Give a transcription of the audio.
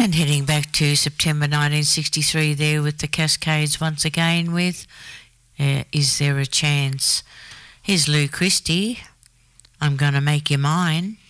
And heading back to September 1963 there with the Cascades once again with Is There a Chance? Here's Lou Christie, I'm Gonna Make You Mine.